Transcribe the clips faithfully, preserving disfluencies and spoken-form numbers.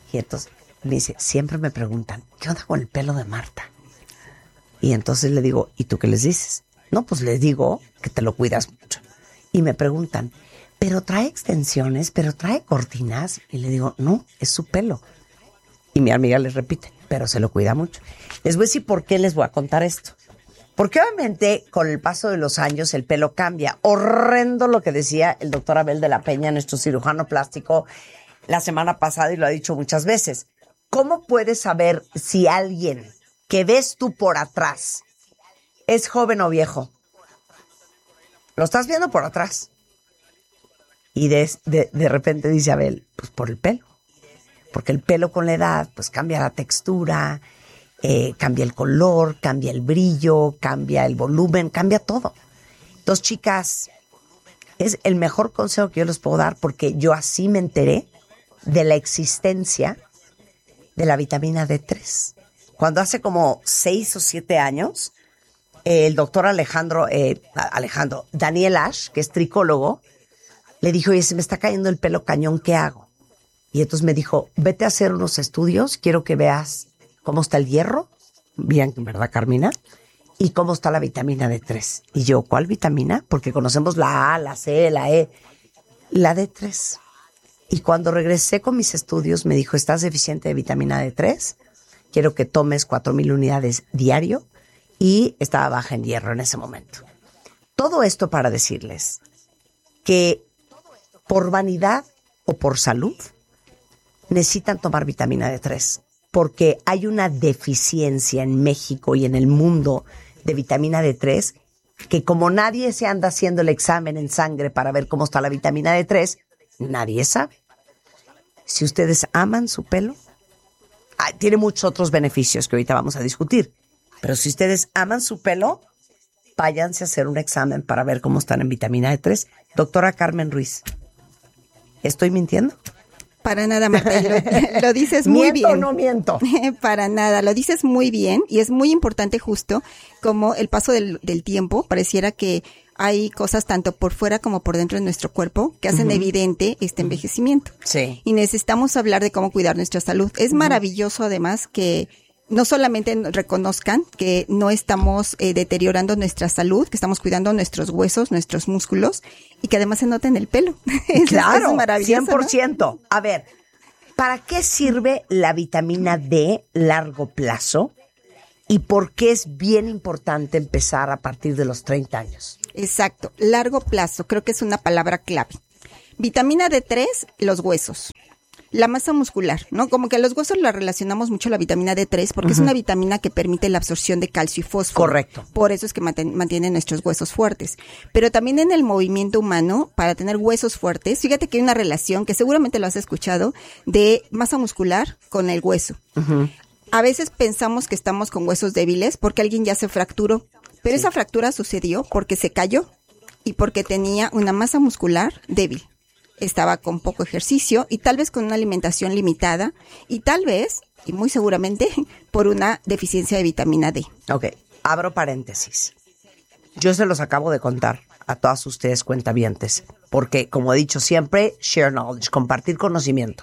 Y entonces me dice, siempre me preguntan, ¿qué onda con el pelo de Marta? Y entonces le digo, ¿y tú qué les dices? No, pues les digo que te lo cuidas mucho. Y me preguntan, ¿pero trae extensiones? ¿Pero trae cortinas? Y le digo, no, es su pelo. Y mi amiga les repite, pero se lo cuida mucho. Les voy a decir por qué les voy a contar esto. Porque obviamente con el paso de los años el pelo cambia. Horrendo lo que decía el doctor Abel de la Peña, nuestro cirujano plástico, la semana pasada, y lo ha dicho muchas veces. ¿Cómo puedes saber si alguien que ves tú por atrás es joven o viejo? Lo estás viendo por atrás. Y de, de, de repente dice Abel, pues por el pelo. Porque el pelo con la edad pues cambia la textura, eh, cambia el color, cambia el brillo, cambia el volumen, cambia todo. Entonces, chicas, es el mejor consejo que yo les puedo dar porque yo así me enteré de la existencia de la vitamina D tres. Cuando hace como seis o siete años, eh, el doctor Alejandro, eh, Alejandro, Daniel Ash, que es tricólogo, le dijo, oye, se me está cayendo el pelo cañón, ¿qué hago? Y entonces me dijo, vete a hacer unos estudios, quiero que veas cómo está el hierro, bien, ¿verdad, Carmina? Y cómo está la vitamina D tres. Y yo, ¿cuál vitamina? Porque conocemos la A, la C, la E, la D tres. Y cuando regresé con mis estudios, me dijo, ¿estás deficiente de vitamina D tres? Quiero que tomes cuatro mil unidades diario. Y estaba baja en hierro en ese momento. Todo esto para decirles que por vanidad o por salud necesitan tomar vitamina D tres. Porque hay una deficiencia en México y en el mundo de vitamina D tres que como nadie se anda haciendo el examen en sangre para ver cómo está la vitamina D tres, nadie sabe. Si ustedes aman su pelo, ah, tiene muchos otros beneficios que ahorita vamos a discutir. Pero si ustedes aman su pelo, váyanse a hacer un examen para ver cómo están en vitamina D tres. Doctora Carmen Ruiz, ¿estoy mintiendo? Para nada, Marta, lo, lo dices muy ¿Miento bien. o no miento? Para nada, lo dices muy bien y es muy importante justo como el paso del, del tiempo, pareciera que hay cosas tanto por fuera como por dentro de nuestro cuerpo que hacen uh-huh. evidente este envejecimiento. Sí. Y necesitamos hablar de cómo cuidar nuestra salud. Es uh-huh. maravilloso además que no solamente reconozcan que no estamos eh, deteriorando nuestra salud, que estamos cuidando nuestros huesos, nuestros músculos, y que además se nota en el pelo. Claro, es, es maravilloso, cien por ciento. ¿No? A ver, ¿para qué sirve la vitamina D largo plazo? ¿Y por qué es bien importante empezar a partir de los treinta años? Exacto, largo plazo, creo que es una palabra clave. Vitamina D tres, los huesos. La masa muscular, ¿no? Como que a los huesos la relacionamos mucho a la vitamina D tres porque uh-huh. es una vitamina que permite la absorción de calcio y fósforo. Correcto. Por eso es que manten, mantiene nuestros huesos fuertes. Pero también en el movimiento humano, para tener huesos fuertes, fíjate que hay una relación, que seguramente lo has escuchado, de masa muscular con el hueso. Uh-huh. A veces pensamos que estamos con huesos débiles porque alguien ya se fracturó, pero sí. esa fractura sucedió porque se cayó y porque tenía una masa muscular débil. Estaba con poco ejercicio y tal vez con una alimentación limitada y tal vez, y muy seguramente, por una deficiencia de vitamina D. Ok, abro paréntesis. Yo se los acabo de contar a todas ustedes cuentavientes, porque como he dicho siempre, share knowledge, compartir conocimiento.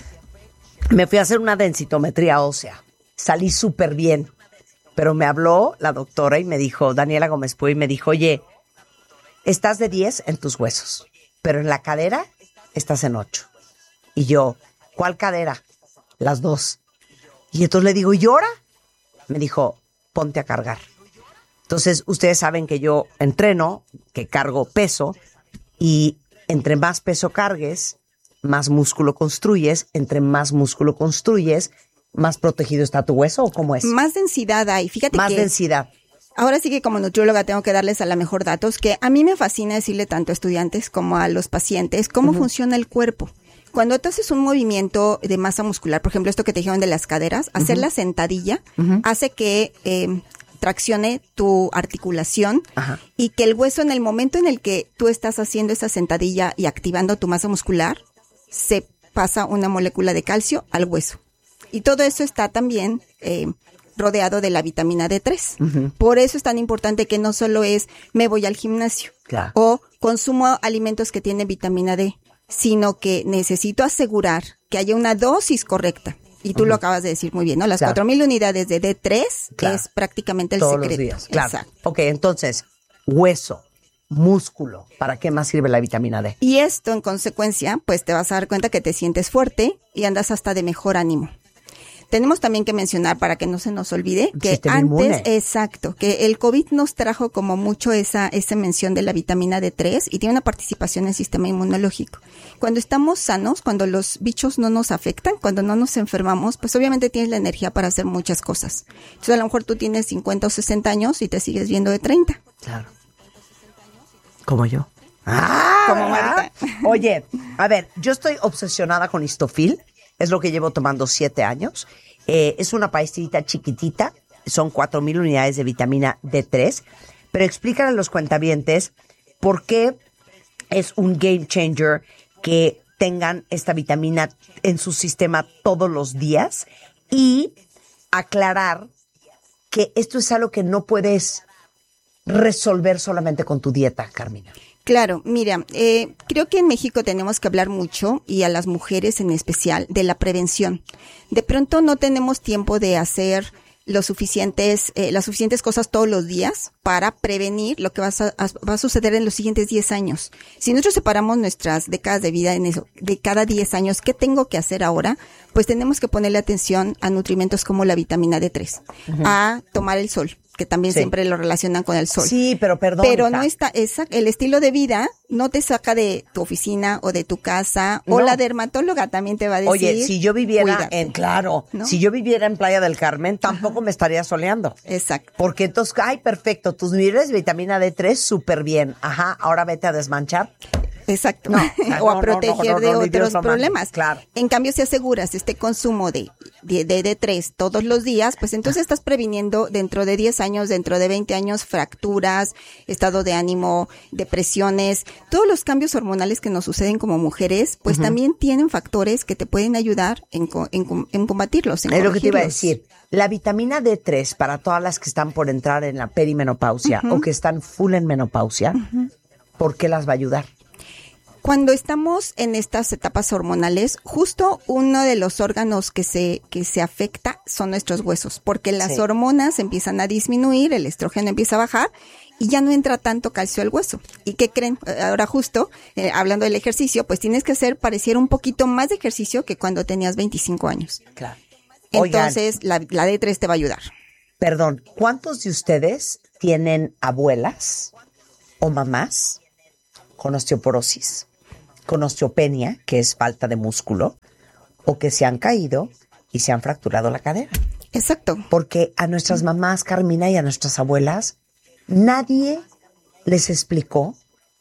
Me fui a hacer una densitometría ósea, salí súper bien, pero me habló la doctora y me dijo, Daniela Gómez Puy, me dijo, oye, estás de diez en tus huesos, pero en la cadera estás en ocho. Y yo, ¿cuál cadera? Las dos. Y entonces le digo, ¿y ahora? Me dijo, ponte a cargar. Entonces, ustedes saben que yo entreno, que cargo peso, y entre más peso cargues, más músculo construyes. Entre más músculo construyes, más protegido está tu hueso, ¿o cómo es? Más densidad hay. Fíjate más que... Más densidad. Ahora sí que como nutrióloga tengo que darles a la mejor datos, que a mí me fascina decirle tanto a estudiantes como a los pacientes cómo uh-huh. funciona el cuerpo. Cuando tú haces un movimiento de masa muscular, por ejemplo, esto que te dijeron de las caderas, uh-huh. hacer la sentadilla uh-huh. hace que eh, traccione tu articulación uh-huh. y que el hueso en el momento en el que tú estás haciendo esa sentadilla y activando tu masa muscular, se pasa una molécula de calcio al hueso. Y todo eso está también... Eh, rodeado de la vitamina D tres. Uh-huh. Por eso es tan importante que no solo es me voy al gimnasio claro. o consumo alimentos que tienen vitamina D. sino que necesito asegurar que haya una dosis correcta. Y tú uh-huh. lo acabas de decir muy bien, ¿no? Las claro. cuatro mil unidades de D tres claro. es prácticamente el Todos secreto. Los días, claro. Exacto. Ok, entonces, hueso, músculo, ¿para qué más sirve la vitamina D? Y esto, en consecuencia, pues te vas a dar cuenta que te sientes fuerte y andas hasta de mejor ánimo. Tenemos también que mencionar, para que no se nos olvide, que Sistema antes, inmune. exacto, que el COVID nos trajo como mucho esa, esa mención de la vitamina D tres y tiene una participación en el sistema inmunológico. Cuando estamos sanos, cuando los bichos no nos afectan, cuando no nos enfermamos, pues obviamente tienes la energía para hacer muchas cosas. Entonces a lo mejor tú tienes cincuenta o sesenta años y te sigues viendo de treinta. Claro. Como yo. Ah, como Marta. Oye, a ver, yo estoy obsesionada con Histofil. Es lo que llevo tomando siete años. Eh, es una pastillita chiquitita. Son cuatro mil unidades de vitamina D tres. Pero explícale a los cuentavientes por qué es un game changer que tengan esta vitamina en su sistema todos los días. Y aclarar que esto es algo que no puedes resolver solamente con tu dieta, Carmina. Claro, mira, eh, creo que en México tenemos que hablar mucho, y a las mujeres en especial, de la prevención. De pronto no tenemos tiempo de hacer los suficientes, eh, las suficientes cosas todos los días para prevenir lo que va a, a, va a suceder en los siguientes diez años. Si nosotros separamos nuestras décadas de vida en eso, de cada diez años, ¿qué tengo que hacer ahora? Pues tenemos que ponerle atención a nutrimentos como la vitamina D tres, uh-huh. a tomar el sol, que también sí. siempre lo relacionan con el sol. Sí, pero perdón. Pero no está, esa, el estilo de vida no te saca de tu oficina o de tu casa, no. o la dermatóloga también te va a decir. Oye, si yo viviera cuídate. en, claro, ¿no? si yo viviera en Playa del Carmen, tampoco Ajá. me estaría soleando. Exacto. Porque entonces, ay, perfecto, tus niveles de vitamina D tres, súper bien. Ajá, ahora vete a desmanchar. Exacto. No, o a no, proteger no, no, no, de no, otros Dios problemas. Claro. En cambio, si aseguras este consumo de, de, de D tres todos los días, pues entonces estás previniendo dentro de diez años, dentro de veinte años, fracturas, estado de ánimo, depresiones, todos los cambios hormonales que nos suceden como mujeres, pues uh-huh. también tienen factores que te pueden ayudar en, en, en combatirlos. En es lo que te iba a decir. La vitamina D tres, para todas las que están por entrar en la perimenopausia uh-huh. o que están full en menopausia, uh-huh. ¿por qué las va a ayudar? Cuando estamos en estas etapas hormonales, justo uno de los órganos que se que se afecta son nuestros huesos, porque las sí. hormonas empiezan a disminuir, el estrógeno empieza a bajar y ya no entra tanto calcio al hueso. ¿Y qué creen? Ahora justo, eh, hablando del ejercicio, pues tienes que hacer pareciera un poquito más de ejercicio que cuando tenías veinticinco años. Claro. Entonces, la, la D tres te va a ayudar. Perdón, ¿cuántos de ustedes tienen abuelas o mamás con osteoporosis, con osteopenia, que es falta de músculo, o que se han caído y se han fracturado la cadera? Exacto. Porque a nuestras mamás, Carmina, y a nuestras abuelas, nadie les explicó,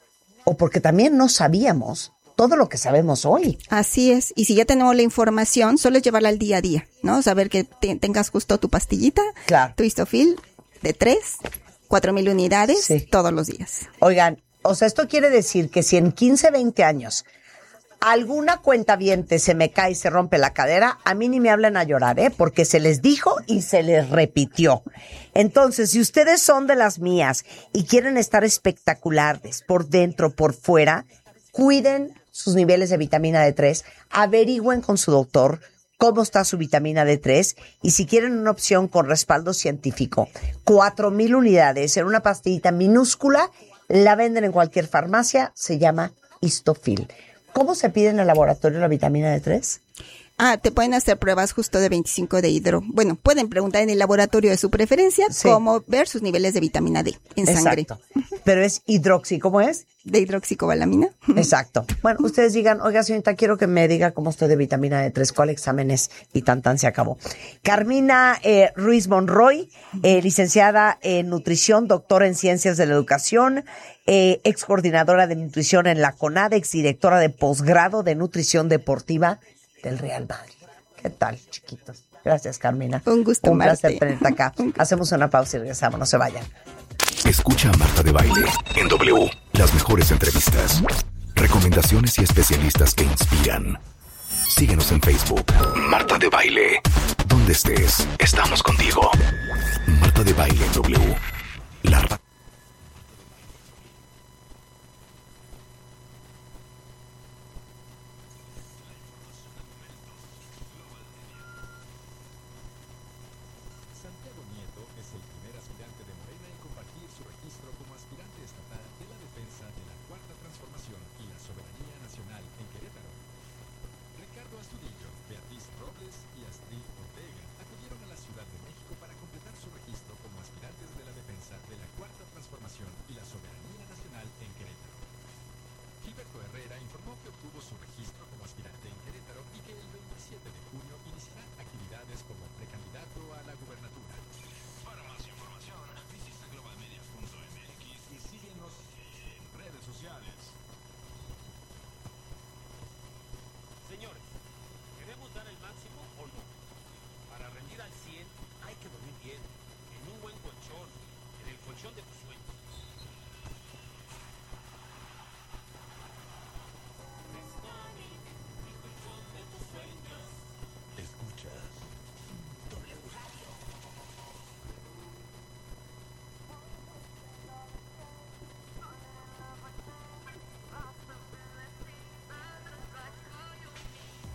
o porque también no sabíamos todo lo que sabemos hoy. Así es. Y si ya tenemos la información, solo es llevarla al día a día, ¿no? Saber que te, tengas justo tu pastillita, claro. tu Histofil de tres, cuatro mil unidades sí. todos los días. Oigan, o sea, esto quiere decir que si en quince, veinte años alguna cuentaviente se me cae y se rompe la cadera, a mí ni me hablen a llorar, ¿eh? Porque se les dijo y se les repitió. Entonces, si ustedes son de las mías y quieren estar espectaculares por dentro, por fuera, cuiden sus niveles de vitamina D tres, averigüen con su doctor cómo está su vitamina D tres y si quieren una opción con respaldo científico, cuatro mil unidades en una pastillita minúscula, la venden en cualquier farmacia, se llama Histofil. ¿Cómo se pide en el laboratorio la vitamina D tres? Ah, te pueden hacer pruebas justo de veinticinco de hidro. Bueno, pueden preguntar en el laboratorio de su preferencia sí. cómo ver sus niveles de vitamina D en sangre. Exacto. Pero es hidroxi, ¿cómo es? De hidroxicobalamina. Exacto. Bueno, ustedes digan, oiga, señorita, quiero que me diga cómo estoy de vitamina D tres, cuál examen es, y tan tan se acabó. Carmina eh, Ruiz Monroy, eh, licenciada en nutrición, doctora en ciencias de la educación, eh, ex coordinadora de nutrición en la CONADE, ex directora de posgrado de nutrición deportiva del Real Madrid. ¿Qué tal, chiquitos? Gracias, Carmina. Un gusto, Un placer Marte. tenerte acá. Hacemos una pausa y regresamos, no se vayan. Escucha a Marta de Baile en W. Las mejores entrevistas, recomendaciones y especialistas que inspiran. Síguenos en Facebook. Marta de Baile. Donde estés, estamos contigo. Marta de Baile en W. La ra- construcción de